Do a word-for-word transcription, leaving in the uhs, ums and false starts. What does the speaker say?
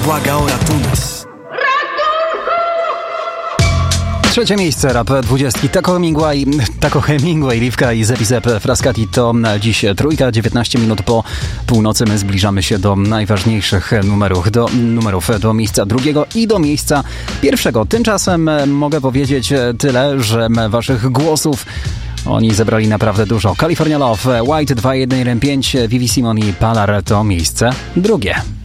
błaga o ratunek. Trzecie miejsce rap dwudziestki. Taco Hemingway, Taco Hemingway, Liwka i Zepizep Frascati to dziś trójka, dziewiętnaście minut po północy. My zbliżamy się do najważniejszych numerów, do numerów, do miejsca drugiego i do miejsca pierwszego. Tymczasem mogę powiedzieć tyle, że waszych głosów oni zebrali naprawdę dużo. California Love, White dwa jeden jeden pięć, Vivi Simon i Palar to miejsce drugie.